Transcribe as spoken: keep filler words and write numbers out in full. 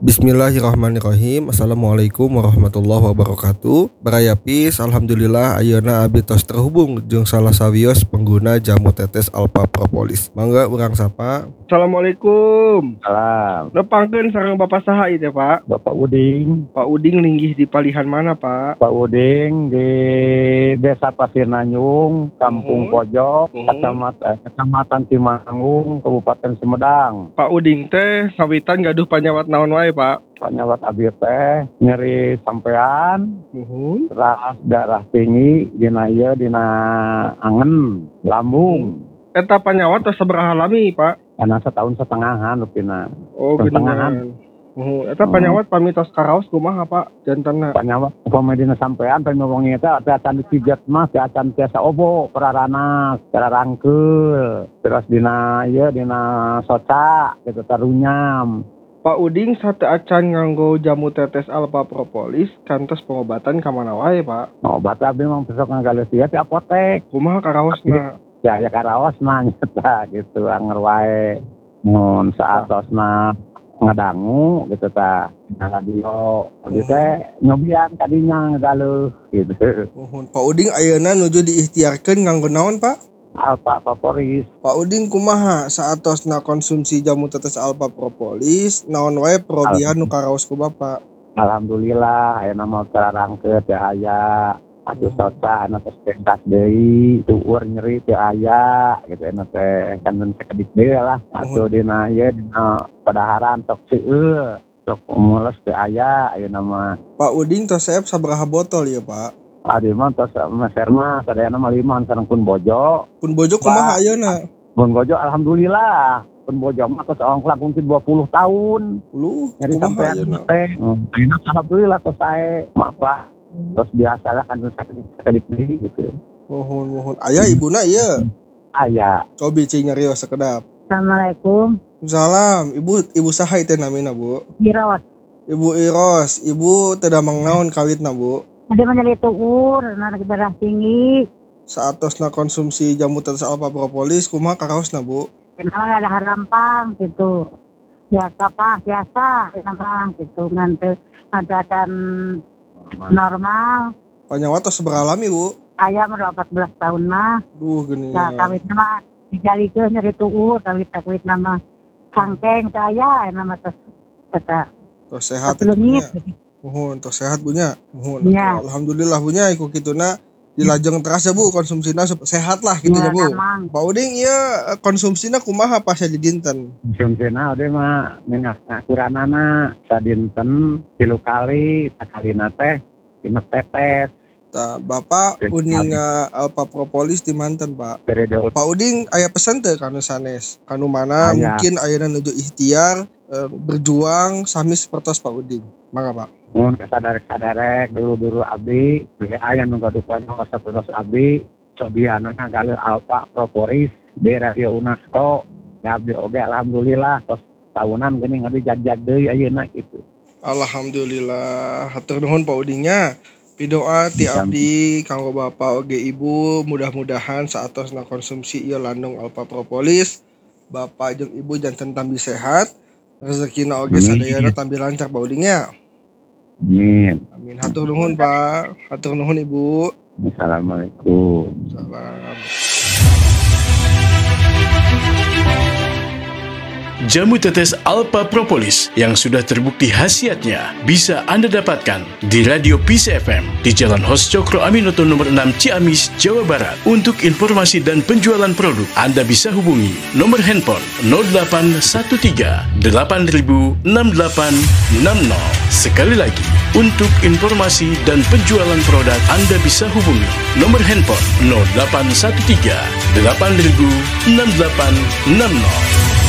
Bismillahirrahmanirrahim. Assalamualaikum warahmatullahi wabarakatuh. Barayapis, alhamdulillah ayeuna abdi tos terhubung jeung salah sawios pengguna jamu tetes Alpha Propolis. Mangga urang sapa. Assalamualaikum. Salam. Nepangkeun sareng Bapak saha ieu teh, Pak? Bapak Uding. Pak Uding linggih di palihan mana, Pak? Pak Uding di Desa Pasir Nanyung, Kampung Uhum. Pojok, Uhum. Kecamatan, Kecamatan Timanggung, Kabupaten Sumedang. Pak Uding teh sawitan gaduh panyawat naon wae, Pak? Panyawat abdi teh nyeri sampean, Nuhun. terus darah tinggi dina ieu dina angen, lambung. Eta panyawat tos sabaraha lami, Pak? Karena setahun setengahan rupina. Oh, Pertengahan. geuningan. Nuhun. Eta panyawat pamitos karaos kumaha, Pak? Jantanna. Panyawat upama dina sampean pamewongi teh teh acan dipijet mah teh acan tiasa obo peraranas, cara rangkeul. Terus dina ieu dina soca gitu tarunyam. Pak Uding sate acan nganggo jamu tetes Alpha Propolis kantos pengobatan ka mana wae, Pak? Obat abdi mah besok ngagaleus ieu ti apotek. Kumaha karaosna? Ya ya karaos mah nyata gitu anger wae. Mun saatosna ngadangu gitu ta. Na radio abdi teh nyobian kadinya ngagaleus gitu. Nuhun. Pak Uding ayeuna nuju diikhtiarkeun nganggo naon, Pak? Alpha Propolis. Pak Uding kumaha saatosna konsumsi jamu tetes Alpha Propolis naon wae perobihan nu karaos ku Bapak? Alhamdulillah ayeuna mah terangkeut teh aya. Atuh soca anu tos pentas deui, tueur nyeri teu aya gitu anu teh kan sakedik deui lah. Atuh dina ieu dina padaharan tok seueur, tok mules teu aya ayeuna mah. Pak Uding tos saep sabaraha botol ya, Pak? Adi mah tos meser mah sadayana mah lima sareng pun bojo. Pun bojo kumaha ayeuna? Pun bojo alhamdulillah. Pun bojo mah tos ongklak mungkin dua puluh tahun. Lu Nyari kumaha sampean ayeuna? teh. Ayeuna alhamdulillah tos sae. Maaf lah. Terus biasalah kan sakedik deui gitu. Nuhun nuhun. Aya ibuna ieu. Aya. Cobi cing nyarios sakedap. Assalamualaikum. Salam, Ibu Ibu saha teh namina, Bu? Dirawat. Ibu Iros, Ibu teu damang naon kawitna, Bu? Ada menjadi tuur, anak darah tinggi. Saatosna konsumsi jamu tetes Alpha Propolis kumaha karaosna, Bu? Kenapa ada harampang gitu. Biasa pak, biasa. Kenapa gitu. Nanti ada dan normal. Panyawat tos sabaraha lami, Bu? Ayam udah empat belas tahun mah. Duh geuning. Nah, kawit nama dijalikeun nyeri tuur, kawit kawit nama sangkeng saya nama tos kata Tos sehat. sebelumnya. Nuhun, tos sehat bunya. Nuhun. Iya. Alhamdulillah bunya iku kituna dilajeng teras ya, Bu, konsumsina sup- sehat lah gitu ya, Bu. Namang. Pak Uding ieu konsumsina kumaha pas di dinten? Konsumsina oge mah minyak kuranana sadinten tilu kali, sakalina teh lima tetes. Tah, Bapak uning Alpha Propolis di manten, Pak. Periode Pak Uding aya pesan teu kanu sanes? Kanu mana Aya. mungkin ayeuna nuju ikhtiar eh, berjuang sami sapertos Pak Uding. Mangga, Pak. mun sadarek-sadarek dulu-dulu abdi, aya nu gaduhan sapertos abdi, cobiana ngagaleus Alpha Propolis di Radio Unasto. Ya abdi oge alhamdulillah tos tahunan geuning abdi jag-jag deui ayeuna kitu. Alhamdulillah, hatur nuhun Pak Udingnya. Pidoa ti abdi kanggo Bapak oge Ibu, mudah-mudahan saatosna konsumsi ieu landung Alpha Propolis, Bapak jeung Ibu janten tambi sehat, rezekina oge Amin. sadayana tambi lancar Pak Udingnya. Amin. Amin. Hatur nuhun Pak, hatur nuhun Ibu. Assalamualaikum. Salam. Jamu tetes Alpha Propolis yang sudah terbukti khasiatnya bisa Anda dapatkan di Radio Peace F M di Jalan Hos Cokro Aminoto nomor enam Ciamis, Jawa Barat. Untuk informasi dan penjualan produk, Anda bisa hubungi nomor handphone nol delapan satu tiga delapan nol enam delapan enam nol. Sekali lagi, untuk informasi dan penjualan produk, Anda bisa hubungi nomor handphone nol delapan satu tiga delapan nol enam delapan enam nol.